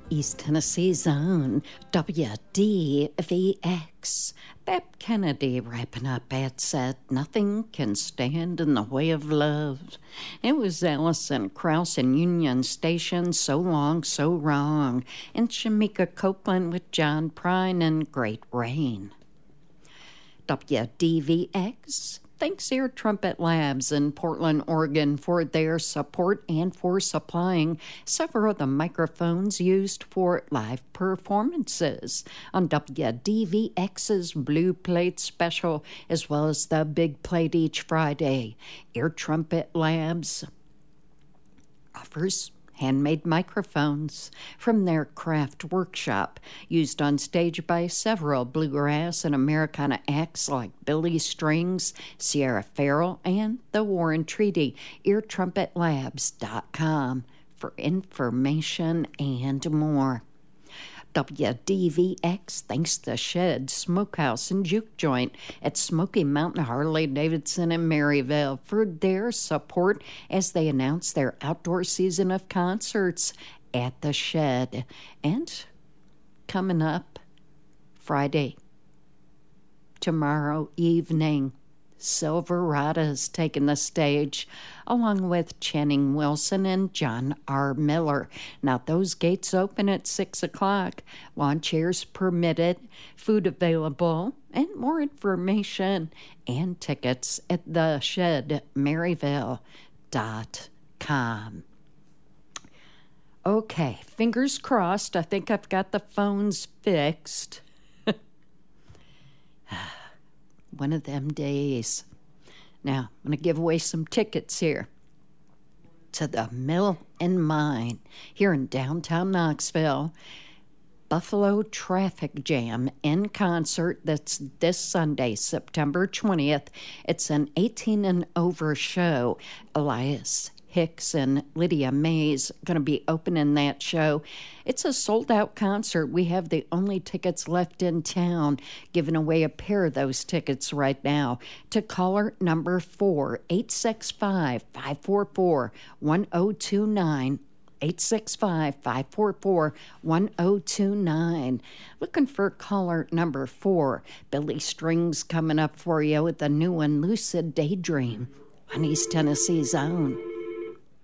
East Tennessee's own WDVX. Bab Kennedy wrapping up at said, "Nothing can stand in the way of love." It was Allison Krauss and Union Station, "So Long, So Wrong," and Shamika Copeland with John Prine and "Great Rain." WDVX thanks Air Trumpet Labs in Portland, Oregon for their support and for supplying several of the microphones used for live performances on WDVX's Blue Plate special, as well as the Big Plate each Friday. Air Trumpet Labs offers handmade microphones from their craft workshop, used on stage by several bluegrass and Americana acts like Billy Strings, Sierra Farrell, and the War and Treaty. EarTrumpetLabs.com for information and more. WDVX thanks the Shed Smokehouse and Juke Joint at Smoky Mountain, Harley-Davidson, and Maryville for their support as they announce their outdoor season of concerts at the Shed. And coming up Friday, tomorrow evening, Silverada's taking the stage, along with Channing Wilson and John R. Miller. Now, those gates open at 6 o'clock. Lawn chairs permitted, food available, and more information and tickets at theshedmaryville.com. Okay, fingers crossed. I think I've got the phones fixed. One of them days. Now, I'm going to give away some tickets here to the Mill and Mine here in downtown Knoxville. Buffalo Traffic Jam in concert. That's this Sunday, September 20th. It's an 18 and over show. Elias Hicks and Lydia Mays going to be opening that show. It's a sold-out concert. We have the only tickets left in town, giving away a pair of those tickets right now to caller number 4, 865-544-1029. 865-544-1029. Looking for caller number 4. Billy Strings coming up for you with the new one, Lucid Daydream, on East Tennessee's own